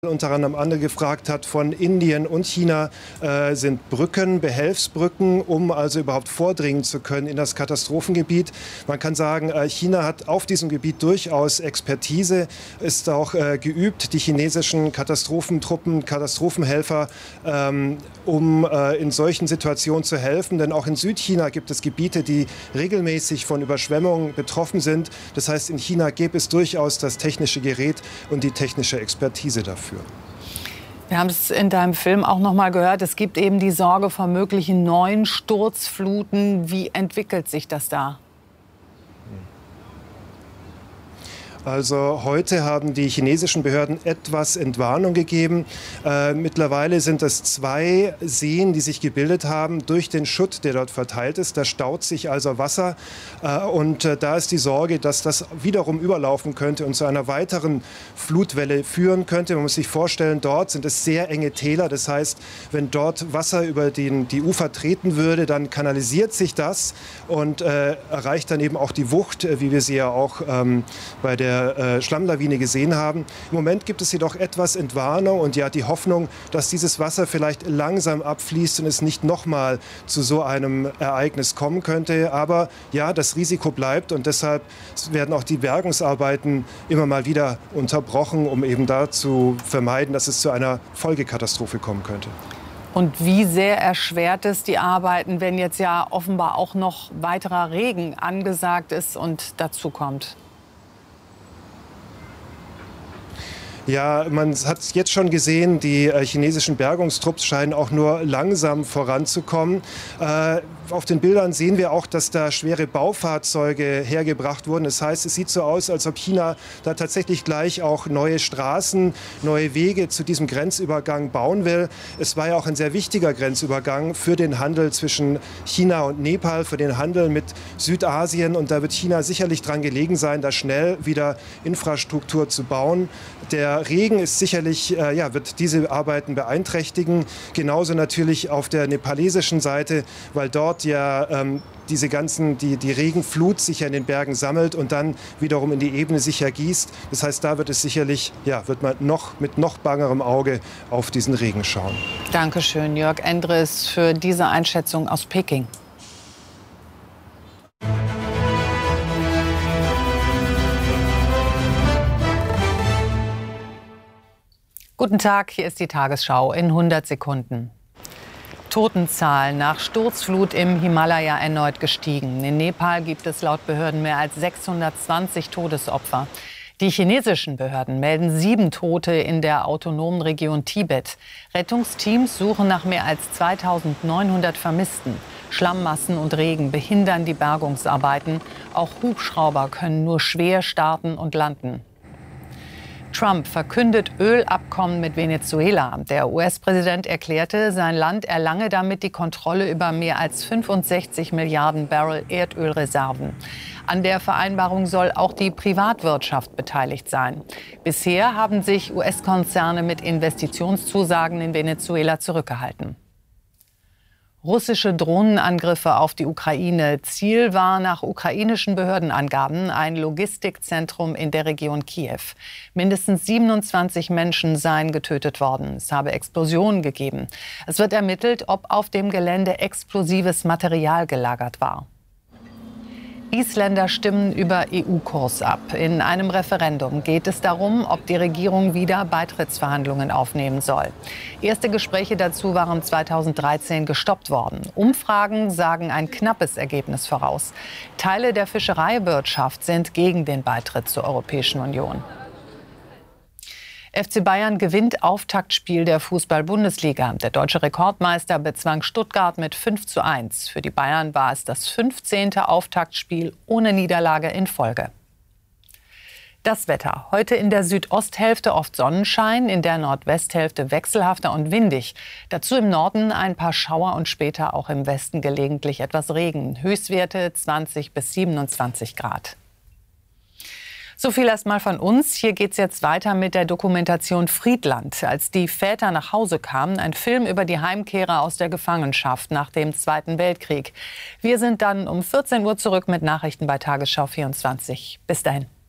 unter anderem andere gefragt hat, von Indien und China sind Brücken, Behelfsbrücken, um also überhaupt vordringen zu können in das Katastrophengebiet. Man kann sagen, China hat auf diesem Gebiet durchaus Expertise, ist auch geübt, die chinesischen Katastrophentruppen, Katastrophenhelfer, um in solchen Situationen zu helfen. Denn auch in Südchina gibt es Gebiete, die regelmäßig von Überschwemmungen betroffen sind. Das heißt, in China gäbe es durchaus das technische Gerät und die technische Expertise dafür. Wir haben es in deinem Film auch noch mal gehört. Es gibt eben die Sorge vor möglichen neuen Sturzfluten. Wie entwickelt sich das da? Also heute haben die chinesischen Behörden etwas Entwarnung gegeben. Mittlerweile sind es 2 Seen, die sich gebildet haben durch den Schutt, der dort verteilt ist. Da staut sich also Wasser und da ist die Sorge, dass das wiederum überlaufen könnte und zu einer weiteren Flutwelle führen könnte. Man muss sich vorstellen, dort sind es sehr enge Täler. Das heißt, wenn dort Wasser über die Ufer treten würde, dann kanalisiert sich das und erreicht dann eben auch die Wucht, wie wir sie ja auch bei der Schlammlawine gesehen haben. Im Moment gibt es jedoch etwas Entwarnung und ja die Hoffnung, dass dieses Wasser vielleicht langsam abfließt und es nicht nochmal zu so einem Ereignis kommen könnte. Aber ja, das Risiko bleibt und deshalb werden auch die Bergungsarbeiten immer mal wieder unterbrochen, um eben da zu vermeiden, dass es zu einer Folgekatastrophe kommen könnte. Und wie sehr erschwert es die Arbeiten, wenn jetzt ja offenbar auch noch weiterer Regen angesagt ist und dazu kommt? Ja, man hat es jetzt schon gesehen, die chinesischen Bergungstrupps scheinen auch nur langsam voranzukommen. Auf den Bildern sehen wir auch, dass da schwere Baufahrzeuge hergebracht wurden. Das heißt, es sieht so aus, als ob China da tatsächlich gleich auch neue Straßen, neue Wege zu diesem Grenzübergang bauen will. Es war ja auch ein sehr wichtiger Grenzübergang für den Handel zwischen China und Nepal, für den Handel mit Südasien. Und da wird China sicherlich dran gelegen sein, da schnell wieder Infrastruktur zu bauen. Der Regen ist sicherlich, wird diese Arbeiten beeinträchtigen. Genauso natürlich auf der nepalesischen Seite, weil dort ja die Regenflut sich ja in den Bergen sammelt und dann wiederum in die Ebene sich ergießt. Das heißt, da wird es sicherlich, wird man mit noch bangerem Auge auf diesen Regen schauen. Dankeschön, Jörg Endres, für diese Einschätzung aus Peking. Guten Tag, hier ist die Tagesschau in 100 Sekunden. Totenzahlen nach Sturzflut im Himalaya erneut gestiegen. In Nepal gibt es laut Behörden mehr als 620 Todesopfer. Die chinesischen Behörden melden 7 Tote in der autonomen Region Tibet. Rettungsteams suchen nach mehr als 2900 Vermissten. Schlammmassen und Regen behindern die Bergungsarbeiten. Auch Hubschrauber können nur schwer starten und landen. Trump verkündet Ölabkommen mit Venezuela. Der US-Präsident erklärte, sein Land erlange damit die Kontrolle über mehr als 65 Milliarden Barrel Erdölreserven. An der Vereinbarung soll auch die Privatwirtschaft beteiligt sein. Bisher haben sich US-Konzerne mit Investitionszusagen in Venezuela zurückgehalten. Russische Drohnenangriffe auf die Ukraine. Ziel war nach ukrainischen Behördenangaben ein Logistikzentrum in der Region Kiew. Mindestens 27 Menschen seien getötet worden. Es habe Explosionen gegeben. Es wird ermittelt, ob auf dem Gelände explosives Material gelagert war. Isländer stimmen über EU-Kurs ab. In einem Referendum geht es darum, ob die Regierung wieder Beitrittsverhandlungen aufnehmen soll. Erste Gespräche dazu waren 2013 gestoppt worden. Umfragen sagen ein knappes Ergebnis voraus. Teile der Fischereiwirtschaft sind gegen den Beitritt zur Europäischen Union. FC Bayern gewinnt Auftaktspiel der Fußball-Bundesliga. Der deutsche Rekordmeister bezwang Stuttgart mit 5:1. Für die Bayern war es das 15. Auftaktspiel ohne Niederlage in Folge. Das Wetter. Heute in der Südosthälfte oft Sonnenschein, in der Nordwesthälfte wechselhafter und windig. Dazu im Norden ein paar Schauer und später auch im Westen gelegentlich etwas Regen. Höchstwerte 20 bis 27 Grad. So viel erst mal von uns. Hier geht's jetzt weiter mit der Dokumentation Friedland. Als die Väter nach Hause kamen, ein Film über die Heimkehrer aus der Gefangenschaft nach dem Zweiten Weltkrieg. Wir sind dann um 14 Uhr zurück mit Nachrichten bei Tagesschau 24. Bis dahin.